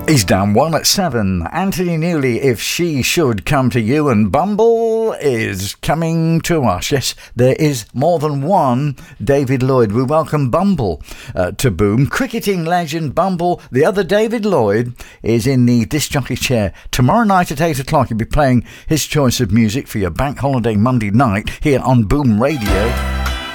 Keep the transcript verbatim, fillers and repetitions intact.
He's down one at seven. Anthony Newley, If She Should Come to You, and Bumble is coming to us. Yes, there is more than one David Lloyd. We welcome Bumble uh, to Boom. Cricketing legend Bumble, the other David Lloyd, is in the disc jockey chair. Tomorrow night at eight o'clock, he'll be playing his choice of music for your bank holiday Monday night here on Boom Radio.